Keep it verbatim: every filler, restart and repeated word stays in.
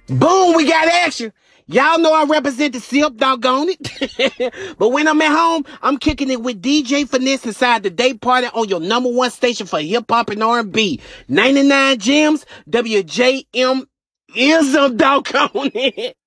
Boom, we got action. Y'all know I represent the Sip, doggone it. But when I'm at home, I'm kicking it with D J Finesse inside the day party on your number one station for hip hop and R and B. ninety-nine Gems, W J M ism, doggone it.